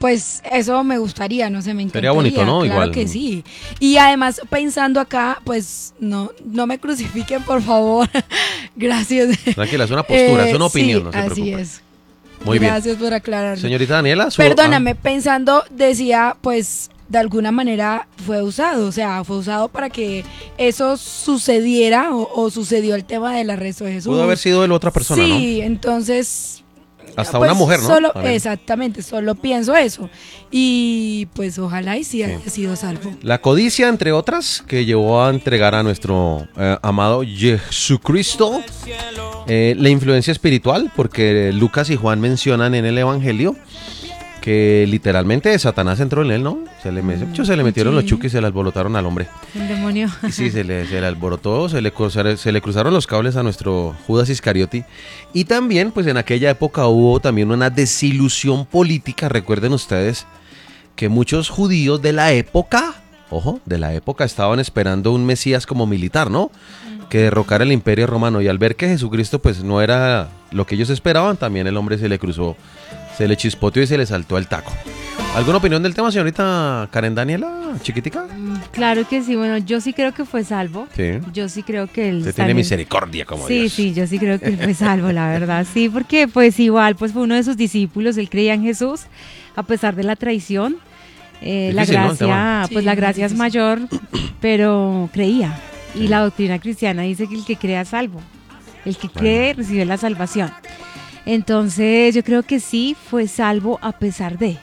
pues eso me gustaría, no sé, me encantaría. Sería bonito, ¿no? Claro Igual. que sí. Y además, pensando acá, pues no me crucifiquen, por favor. Gracias. Tranquila, es una postura, es una opinión, sí, no se así preocupe. es. Muy bien. Gracias por aclararlo. Señorita Daniela, Perdóname, pensando, decía, pues de alguna manera fue usado, o sea, fue usado para que eso sucediera o sucedió el tema del arresto de Jesús. Pudo haber sido de la otra persona, ¿no? Sí, entonces... Hasta una mujer, ¿no? Solo, exactamente, solo pienso eso. Y pues ojalá y sí haya sido salvo. La codicia, entre otras, que llevó a entregar a nuestro amado Jesucristo. La influencia espiritual, porque Lucas y Juan mencionan en el Evangelio que literalmente Satanás entró en él, ¿no? Se le metieron los chuques y se le alborotaron al hombre. El demonio. Y sí, se le alborotó, se le cruzaron los cables a nuestro Judas Iscariote. Y también, pues en aquella época hubo también una desilusión política. Recuerden ustedes que muchos judíos de la época, estaban esperando un Mesías como militar, ¿no? Que derrocara el Imperio Romano. Y al ver que Jesucristo pues no era lo que ellos esperaban, también el hombre se le cruzó, se le chispoteó y se le saltó el taco. ¿Alguna opinión del tema, señorita Karen Daniela, chiquitica? Claro que sí, bueno, yo sí creo que fue salvo. Sí. Yo sí creo que él... Usted tiene misericordia como Dios. Sí, yo sí creo que él fue salvo, la verdad. Sí, porque pues igual pues fue uno de sus discípulos, él creía en Jesús, a pesar de la traición. La gracia, ¿no? Pues la gracia es mayor, pero creía. Y la doctrina cristiana dice que el que crea es salvo. El que cree recibe la salvación. Entonces yo creo que sí fue salvo a pesar de...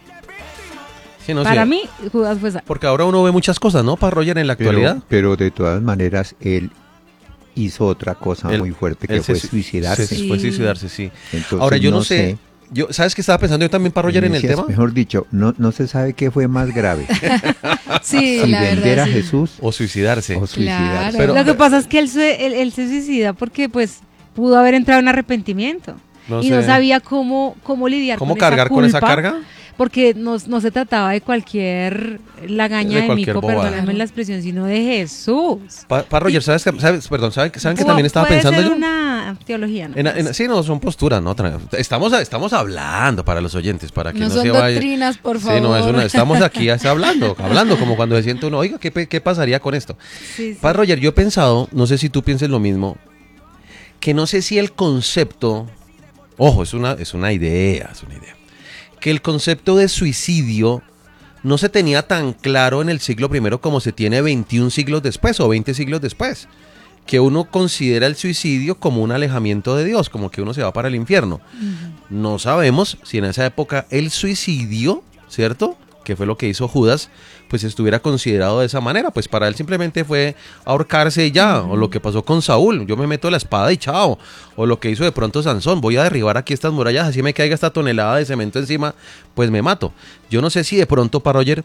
Sí, no, para sí. mí, Judas fue salvo. Porque ahora uno ve muchas cosas, ¿no? Para Roger en la actualidad. Pero de todas maneras, él hizo otra cosa muy fuerte, que fue suicidarse. Fue suicidarse, sí. Entonces, ahora yo no sé. ¿Sabes qué estaba pensando yo también para Roger en el tema? Mejor dicho, no se sabe qué fue más grave. Sí, si la vender verdad, a sí. Jesús o suicidarse. Claro. Pero, lo que pasa es que él se suicida porque pues pudo haber entrado en arrepentimiento no sabía cómo lidiar con esa culpa. ¿Cómo cargar con esa carga? Porque no se trataba de cualquier lagaña de mico, perdóname la expresión, sino de Jesús. Roger, ¿saben que también estaba pensando yo? Puede ser una teología, ¿no? Sí, no, son posturas, ¿no? Estamos hablando para los oyentes, para que no son se vaya. Doctrinas, por favor. Sí, no, estamos aquí hablando, como cuando se siente uno, oiga, ¿qué pasaría con esto? Sí. Roger, yo he pensado, no sé si tú pienses lo mismo, que no sé si el concepto, ojo, es una idea, que el concepto de suicidio no se tenía tan claro en el siglo I como se tiene 21 siglos después o 20 siglos después, que uno considera el suicidio como un alejamiento de Dios, como que uno se va para el infierno. Uh-huh. No sabemos si en esa época el suicidio, ¿cierto?, que fue lo que hizo Judas, pues estuviera considerado de esa manera, pues para él simplemente fue ahorcarse y ya, o lo que pasó con Saúl, yo me meto la espada y chao, o lo que hizo de pronto Sansón, voy a derribar aquí estas murallas, así me caiga esta tonelada de cemento encima, pues me mato. Yo no sé si de pronto para Roger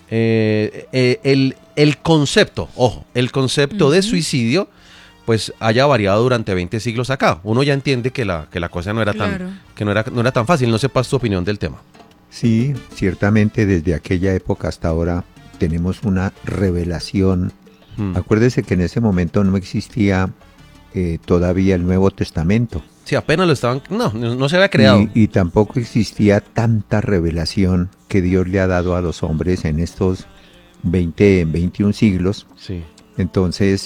el concepto, de suicidio, pues haya variado durante 20 siglos acá. Uno ya entiende que la cosa no era no era tan fácil, no sepas tu opinión del tema. Sí, ciertamente desde aquella época hasta ahora tenemos una revelación. Acuérdese que en ese momento no existía todavía el Nuevo Testamento. Sí, apenas lo estaban... No se había creado. Y tampoco existía tanta revelación que Dios le ha dado a los hombres en estos 21 siglos. Sí. Entonces,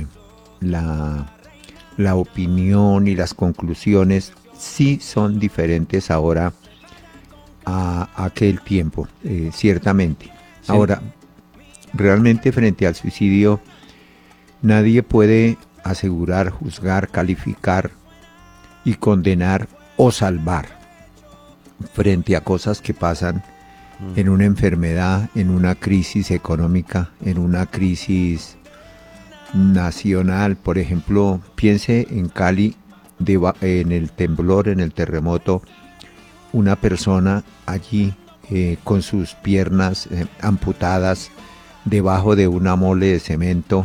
la opinión y las conclusiones sí son diferentes ahora a aquel tiempo, ciertamente. Sí. Ahora, realmente frente al suicidio, nadie puede asegurar, juzgar, calificar y condenar o salvar frente a cosas que pasan en una enfermedad, en una crisis económica, en una crisis nacional. Por ejemplo, piense en Cali, en el temblor, en el terremoto, una persona allí con sus piernas amputadas debajo de una mole de cemento,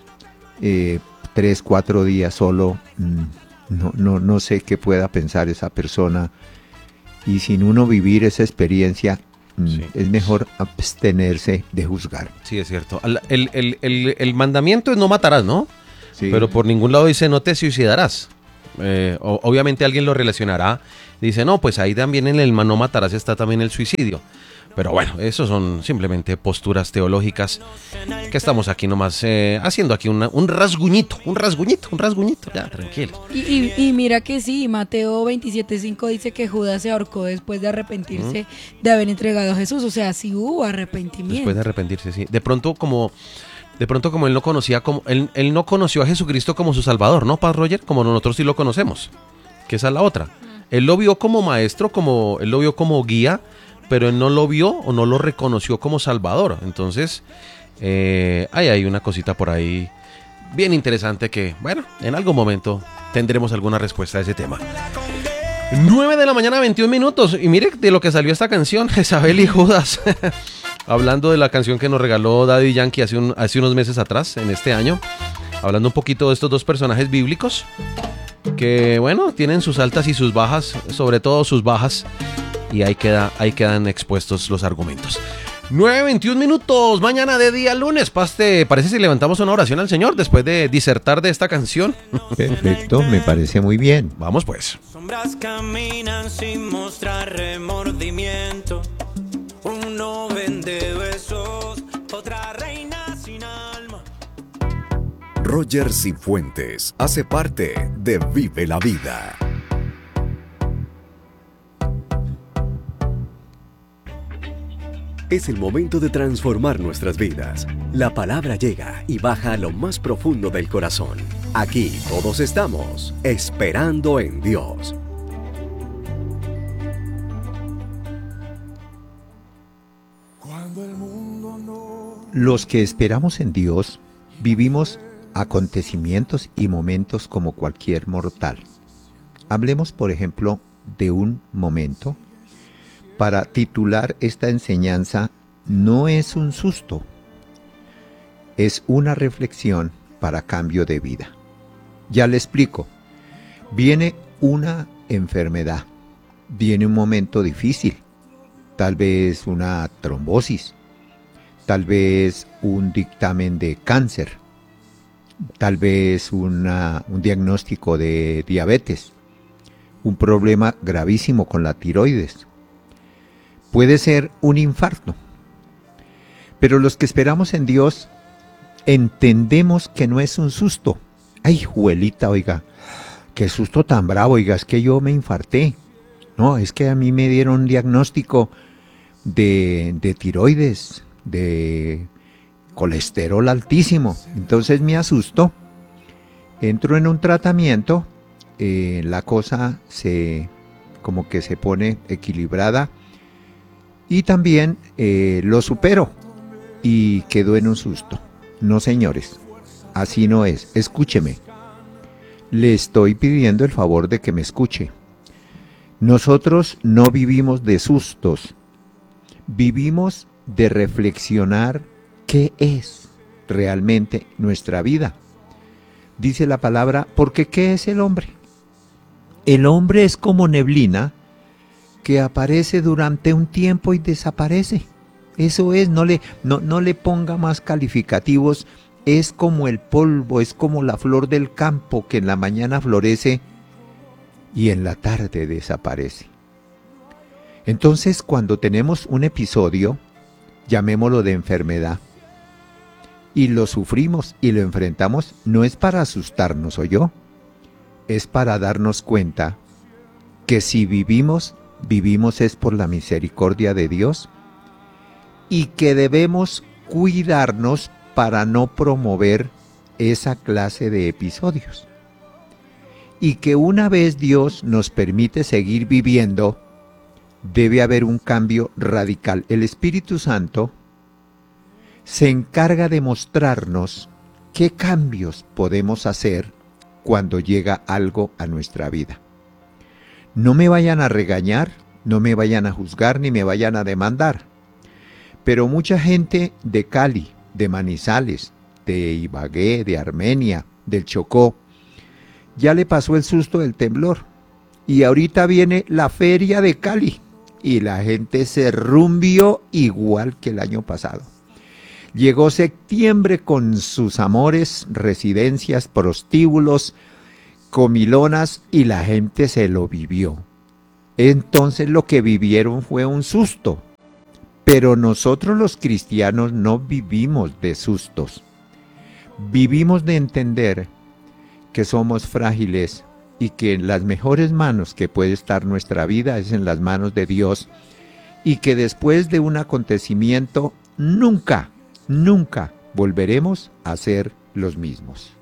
3-4 días solo, no sé qué pueda pensar esa persona, y sin uno vivir esa experiencia, es mejor abstenerse de juzgar. Sí, es cierto. El mandamiento es no matarás, ¿no? Sí. Pero por ningún lado dice no te suicidarás. obviamente alguien lo relacionará. Dice, no, pues ahí también en el no matarás está también el suicidio. Pero bueno, eso son simplemente posturas teológicas que estamos aquí nomás haciendo aquí un rasguñito, ya, tranquilos. Y mira que sí, Mateo 27:5 dice que Judas se ahorcó después de arrepentirse de haber entregado a Jesús, o sea, sí hubo arrepentimiento. Después de arrepentirse, sí. De pronto como él no conocía, él no conoció a Jesucristo como su Salvador, ¿no, Paz Roger? Como nosotros sí lo conocemos, que esa es la otra. Él lo vio como maestro, él lo vio como guía, pero él no lo vio o no lo reconoció como Salvador. Entonces, hay una cosita por ahí bien interesante que, bueno, en algún momento tendremos alguna respuesta a ese tema. 9 de la mañana, 21 minutos. Y mire de lo que salió esta canción, Jezabel y Judas. Hablando de la canción que nos regaló Daddy Yankee hace unos meses atrás, en este año. Hablando un poquito de estos dos personajes bíblicos que, bueno, tienen sus altas y sus bajas, sobre todo sus bajas. Y ahí quedan expuestos los argumentos. 9:21 minutos, mañana de día lunes. Parece si levantamos una oración al Señor después de disertar de esta canción. Perfecto, me parece muy bien. Vamos pues. Sombras caminan sin mostrar remordimiento. Uno vende besos, otra reina sin alma. Roger Cifuentes hace parte de Vive la Vida. Es el momento de transformar nuestras vidas. La palabra llega y baja a lo más profundo del corazón. Aquí todos estamos esperando en Dios. Los que esperamos en Dios vivimos acontecimientos y momentos como cualquier mortal. Hablemos, por ejemplo, de un momento. Para titular esta enseñanza, no es un susto, es una reflexión para cambio de vida. Ya le explico. Viene una enfermedad, viene un momento difícil, tal vez una trombosis, tal vez un dictamen de cáncer, tal vez un diagnóstico de diabetes, un problema gravísimo con la tiroides. Puede ser un infarto. Pero los que esperamos en Dios entendemos que no es un susto. Ay, juelita, oiga, qué susto tan bravo, oiga, es que yo me infarté. No, es que a mí me dieron un diagnóstico de tiroides, de colesterol altísimo. Entonces me asustó. Entro en un tratamiento, la cosa como que se pone equilibrada. Y también lo supero y quedo en un susto. No, señores, así no es. Escúcheme. Le estoy pidiendo el favor de que me escuche. Nosotros no vivimos de sustos. Vivimos de reflexionar qué es realmente nuestra vida. Dice la palabra, porque ¿qué es el hombre? El hombre es como neblina que aparece durante un tiempo y desaparece. Eso es, no le ponga más calificativos. Es como el polvo, es como la flor del campo que en la mañana florece y en la tarde desaparece. Entonces, cuando tenemos un episodio, llamémoslo de enfermedad, y lo sufrimos y lo enfrentamos, no es para asustarnos, ¿oyó? Es para darnos cuenta que si vivimos es por la misericordia de Dios y que debemos cuidarnos para no promover esa clase de episodios. Y que una vez Dios nos permite seguir viviendo, debe haber un cambio radical. El Espíritu Santo se encarga de mostrarnos qué cambios podemos hacer cuando llega algo a nuestra vida. No me vayan a regañar, no me vayan a juzgar, ni me vayan a demandar. Pero mucha gente de Cali, de Manizales, de Ibagué, de Armenia, del Chocó, ya le pasó el susto del temblor. Y ahorita viene la feria de Cali y la gente se rumbió igual que el año pasado. Llegó septiembre con sus amores, residencias, prostíbulos, comilonas y la gente se lo vivió. Entonces lo que vivieron fue un susto. Pero nosotros los cristianos no vivimos de sustos. Vivimos de entender que somos frágiles y que en las mejores manos que puede estar nuestra vida es en las manos de Dios, y que después de un acontecimiento nunca volveremos a ser los mismos.